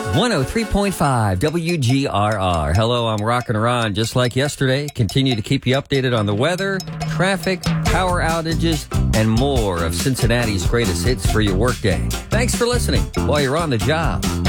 103.5 WGRR. Hello, I'm Rockin' Ron. Just like yesterday, continue to keep you updated on the weather, traffic, power outages, and more of Cincinnati's greatest hits for your workday. Thanks for listening while you're on the job.